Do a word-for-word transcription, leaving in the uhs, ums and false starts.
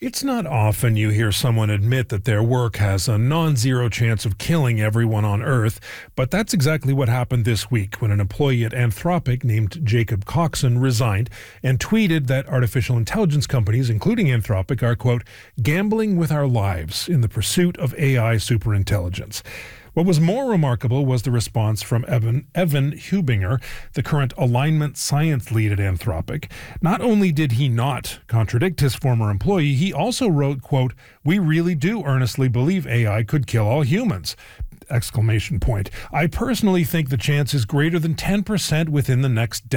It's not often you hear someone admit that their work has a non-zero chance of killing everyone on Earth, but that's exactly what happened this week when an employee at Anthropic named Jacob Coxon resigned and tweeted that artificial intelligence companies, including Anthropic, are, quote, gambling with our lives in the pursuit of A I superintelligence. What was more remarkable was the response from Evan, Evan Hubinger, the current alignment science lead at Anthropic. Not only did he not contradict his former employee, he also wrote, quote, "We really do earnestly believe A I could kill all humans." Exclamation point. I personally think the chance is greater than ten percent within the next decade.